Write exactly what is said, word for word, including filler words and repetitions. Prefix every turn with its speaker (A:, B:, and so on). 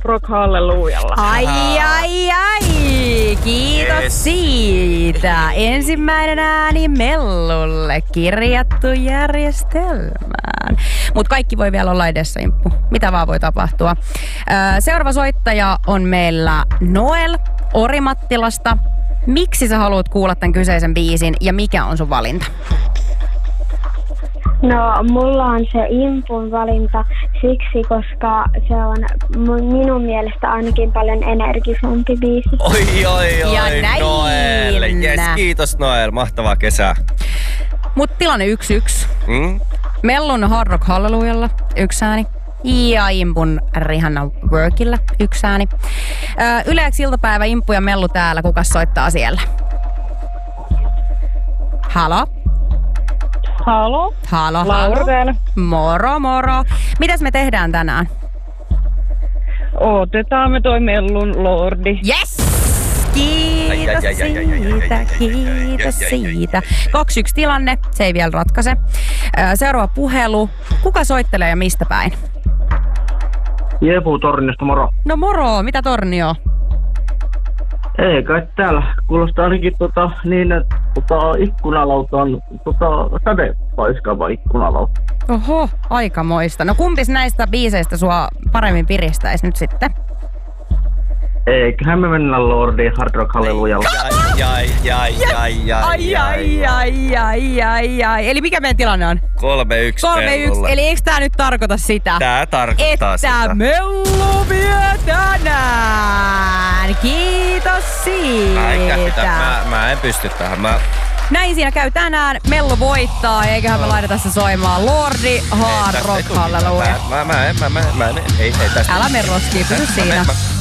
A: Rock Hallelujalla.
B: Ai, ai, ai! Kiitos yes. siitä. Ensimmäinen ääni Mellulle kirjattu järjestelmään. Mut kaikki voi vielä olla edessä, Imppu. Mitä vaan voi tapahtua. Seuraava soittaja on meillä Noel Orimattilasta. Miksi sä haluat kuulla tämän kyseisen biisin ja mikä on sun valinta?
C: No, mulla on se Impun valinta siksi, koska se on minun mielestä ainakin paljon energisempi biisi.
D: Oi, oi, oi,
B: ja näin.
D: Noel. Yes, kiitos Noel, mahtavaa kesää.
B: Mut tilanne yksi yksi.
D: Mm?
B: Mellun Hard Rock Hallelujalla yksi ääni. Ja Impun Rihanna Workilla yksi ääni. Öö, Yleäks iltapäivä Imppu ja Mellu täällä. Kukas soittaa siellä? Halo?
A: Halo?
B: Halo,
A: Laura
B: halo.
A: täällä.
B: Moro, moro. Mitäs me tehdään tänään?
A: Otetaan me toi Mellun Lordi.
B: Yes! Kiitos siitä, kiitos siitä. kaksi yksi tilanne, se ei vielä ratkaise. Seuraava puhelu. Kuka soittelee ja mistä päin?
E: Jepu Torniosta, moro.
B: No moro, mitä Tornio?
E: Ei kai täällä. Kuulostaa ainakin tota, niin, että tota, ikkunalauta on tota, sädepaiskaava ikkunalauta.
B: Oho, aikamoista. No kumpis näistä biiseistä sua paremmin piristäisi nyt sitten?
E: Eiköhän me mennä Lordiin Hard Rock Hallelujalla.
D: Jai, jai, jai, jai,
B: Ai, ai, ai, ai, ai, ai. Eli mikä meidän tilanne on?
D: kolme yksi
B: kolme yksi. Eli eikö tää nyt tarkoita sitä?
D: Tää tarkoittaa
B: että
D: sitä.
B: Että Mellu vie tänään. Kiitos siitä.
D: Mä, mä en pysty tähän. Mä...
B: Näin siinä käy tänään. Mellu voittaa, eiköhän me laiteta se soimaan. Lordi Hard Rock Hallelujah.
D: Mä, mä, mä, mä, mä, mä, ei, ei tästä.
B: Älä mene roskiin, pysy siinä.
D: Mä, mä,